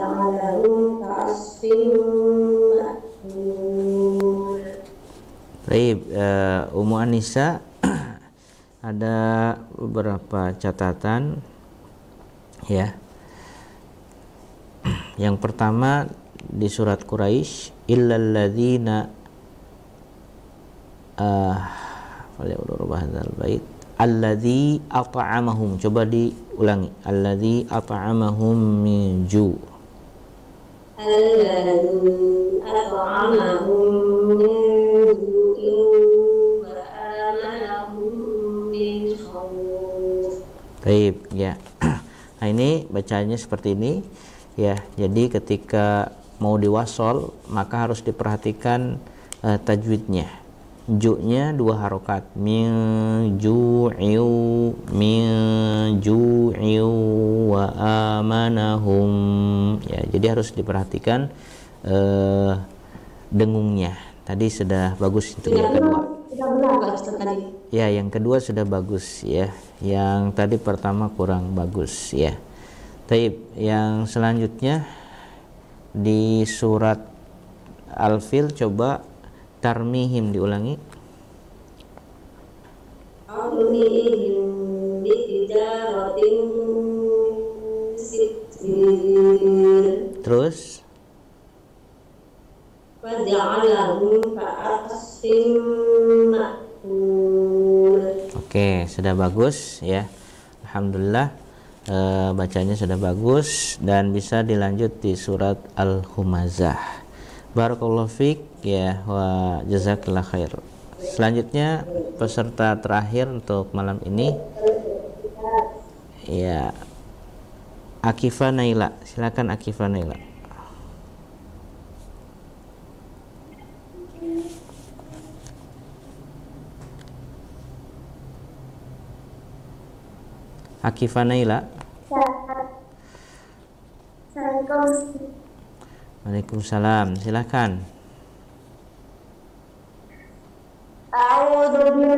فجعلهم كعصف مأكول. Baik, Ummu Anissa ada beberapa catatan ya. Yang pertama di surat Quraisy, illal ladzina hadzal bait alladzi at'amahum. Coba diulangi, alladzi at'amahum min ju'. Alladzi at'amahum min ju'in wa amanahum min khauf. Baik, ya. Nah, ini bacanya seperti ini ya. Jadi ketika mau diwasol maka harus diperhatikan tajwidnya. Ju-nya 2 harokat, min ju'iu wa amanahum ya. Jadi harus diperhatikan dengungnya. Tadi sudah bagus itu yang kedua. Sudah benar tadi. Ya, yang kedua sudah bagus ya. Yang tadi pertama kurang bagus ya. Taib, yang selanjutnya di surat Al-Fil coba tarmihim diulangi. Tarmihim bijaratin sijil. Terus Faja'alahum ka'asfin ma'kul. oke, sudah bagus ya. Alhamdulillah, bacanya sudah bagus dan bisa dilanjut di surat Al-Humazah. Barakallahu fiik ya, wa jazakallahu khair. Selanjutnya peserta terakhir untuk malam ini ya, Akifa Naila. Silakan Akifa Naila. Akifa Naila. Waalaikumsalam. Silakan.